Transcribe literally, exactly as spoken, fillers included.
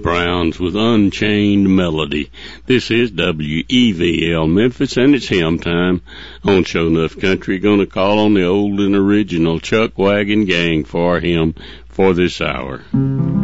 Browns with Unchained Melody. This is W E V L Memphis, and it's hymn time on Show Enough Country. Going to call on the old and original Chuck Wagon Gang for him for this hour.